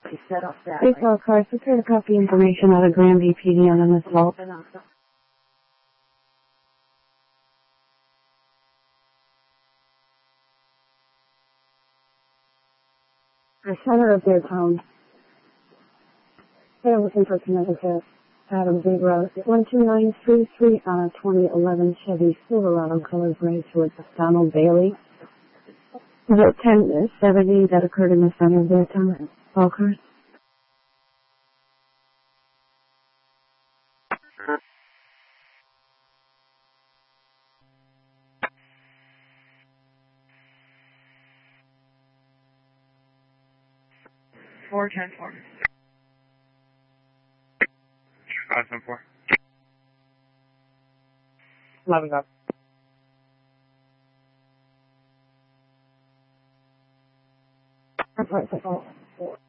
Please call cars. Prepare to copy information out of Granby PD on an assault. The center of their town. They are looking for Connecticut. Adam Zebra, 12933 on a 2011 Chevy Silverado colored gray towards Donald Bailey. Was it 1070 that occurred in the center of their town? All cars? Four 10-4. 574. 11 up. That's right,